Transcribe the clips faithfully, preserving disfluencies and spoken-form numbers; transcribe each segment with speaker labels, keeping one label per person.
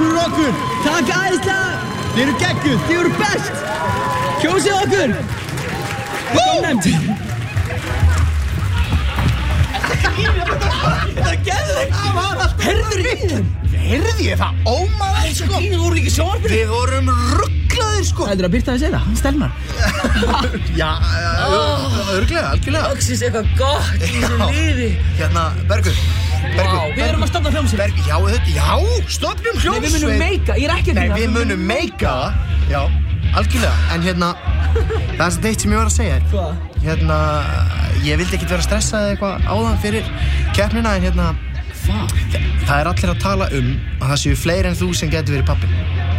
Speaker 1: fyrir okkur.
Speaker 2: Takk æðislega.
Speaker 1: Þið eru geggjuð.
Speaker 2: Þið eru best. Kjósið okkur. Woo! Það geður ekki. Herður í þeim.
Speaker 1: Heyrði ég það? Ómaður, sko.
Speaker 2: Þið voru ekki sjónvarpinu.
Speaker 1: Við vorum rugglaðir, sko.
Speaker 2: Það er að byrta að segja það, Stelmar.
Speaker 1: Já, örglega, algjörlega.
Speaker 2: Loksins eitthvað gott í þessu lífi.
Speaker 1: Hérna, Bergur. Bergur.
Speaker 2: Vá, við erum að stofna hljómsveit.
Speaker 1: Bergur, já, þetta, já, stofnum hljómsveit.
Speaker 2: Nei, við munum meika, ég er ekki að
Speaker 1: Nei, við munum meika það. Já, algjörlega. En hérna, það er þetta eitt sem ég var að segja.
Speaker 2: Hvað?
Speaker 1: Hérna, ég vildi ekkert vera stressað eða eitthvað áðan fyrir keppnina, en hérna,
Speaker 2: Hvað?
Speaker 1: það er allir að tala um að það séu fleiri en þú sem getur verið pappinn.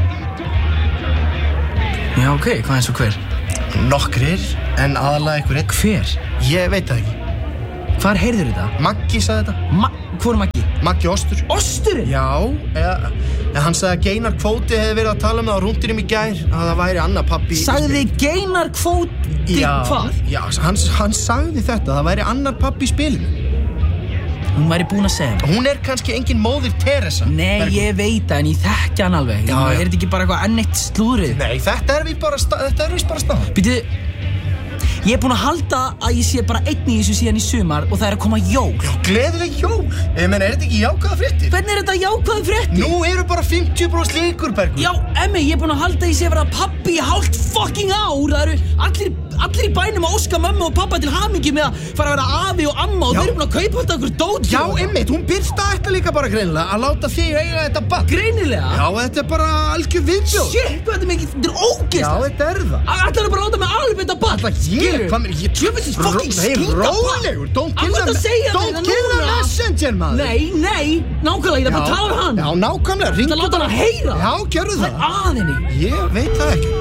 Speaker 2: Já, ok, hvað eins og hver?
Speaker 1: Nokkrir, en aðalega einhver einn.
Speaker 2: Hver?
Speaker 1: Ég veit það ekki.
Speaker 2: Hvar heyrður þetta?
Speaker 1: Maggi sagði þetta.
Speaker 2: Ma Hvor Maggi?
Speaker 1: Maggi Ostur.
Speaker 2: Osturinn?
Speaker 1: Já, eða, eða hann sagði að Geinar Kvóti hefði verið að tala um það á rúndinum í gær, að það væri annar pappi.
Speaker 2: Sagði Geinar Kvóti hvað?
Speaker 1: Já, hann, hann sagði þetta, það væri annar pappi í spilinu.
Speaker 2: Hún væri búin að segja.
Speaker 1: Hún er kannski engin móðir Teresa.
Speaker 2: Nei,
Speaker 1: Bergur.
Speaker 2: ég veit það, en ég þekki hann alveg.
Speaker 1: Já,
Speaker 2: Já,
Speaker 1: já.
Speaker 2: Er þetta ekki bara eitthvað enn eitt slúðrið?
Speaker 1: Nei, þetta er víst bara, þetta er víst bara stað.
Speaker 2: Býtu, ég er búin að halda að ég sé bara einn í þessu síðan í sumar og það er að koma jól.
Speaker 1: Já, gleðileg jól. Ég meina, er þetta ekki jákvæða fréttir?
Speaker 2: Hvernig er þetta jákvæðu fréttir?
Speaker 1: Nú eru bara fimmtíu prósent líkur, Bergur.
Speaker 2: Já, Emmi, ég er búin að halda að ég sé að vera pappi í hálft fucking ár. Það eru allir, allir í bænum að óska mömmu og pappa til hamingju með að fara að vera afi og amma og
Speaker 1: Já.
Speaker 2: þeir eru búin að kaupa þetta okkur dót.
Speaker 1: Já, einmitt, hún byrsta þetta líka bara greinilega að láta þig eiga þetta barn.
Speaker 2: Greinilega?
Speaker 1: Já, þetta er bara algjör viðbjóð.
Speaker 2: Shit, hvað þetta er mikið, þetta er ógeðslegt.
Speaker 1: Já, þetta er það.
Speaker 2: Ætlarðu bara að láta mig alveg þetta barn?
Speaker 1: Ætla ég, hvað með, ég
Speaker 2: Djöfisins fucking
Speaker 1: Nei,
Speaker 2: skíta
Speaker 1: rólegur, don't
Speaker 2: Af
Speaker 1: kill
Speaker 2: hverju
Speaker 1: the
Speaker 2: ertu að segja
Speaker 1: Don't
Speaker 2: þetta
Speaker 1: kill the
Speaker 2: núna?
Speaker 1: messenger, maður.
Speaker 2: Nei, nei, nákvæmlega, ég er bara að tala um hann.
Speaker 1: Já, nákvæmlega,
Speaker 2: Það
Speaker 1: hringdu
Speaker 2: láta hann að heyra.
Speaker 1: Já, gjörðu
Speaker 2: Það
Speaker 1: það.
Speaker 2: er að henni.
Speaker 1: Ég veit það ekki.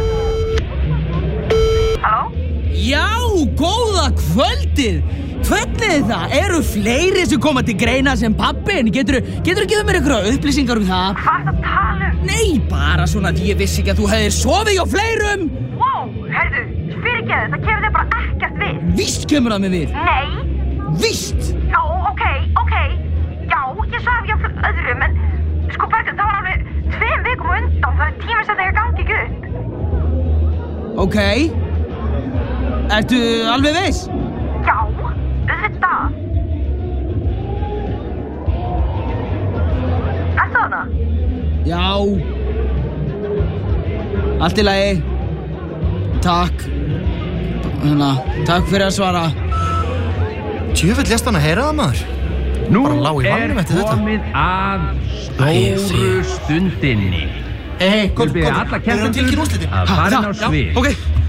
Speaker 3: Halló?
Speaker 2: Já, góða kvöldið. Hvernig er það? Eru fleiri sem koma til greina sem pappin? Geturðu, geturðu gefið mér einhverja upplýsingar um það?
Speaker 3: Hvað er það að tala um?
Speaker 2: Nei, bara svona að ég vissi ekki að þú hefðir sofið hjá fleirum.
Speaker 3: Wow, heyrðu, fyrirgeðu, það kemur þig bara ekkert við.
Speaker 2: Víst kemur það mig við.
Speaker 3: Nei.
Speaker 2: Víst.
Speaker 3: Já, ok, ok. Já, ég svaf hjá öðrum, en sko Bergur, það var alveg tveim vikum á undan, það er tími sem þegar gangi ekki upp.
Speaker 2: Ok. Ertu alveg viss?
Speaker 3: Já, auðvitað. Ertu þarna?
Speaker 2: Já. Allt í lagi. Takk. Hérna, takk fyrir að svara.
Speaker 1: Tjöfell lest hann að heyra það, maður.
Speaker 4: Nú
Speaker 1: Bara lá í
Speaker 4: er
Speaker 1: vagninum eftir þetta.
Speaker 4: komið að stóru stundinni.
Speaker 1: Hei,
Speaker 4: Við byrja alla keppendur að fara inn á svið.
Speaker 2: Ok.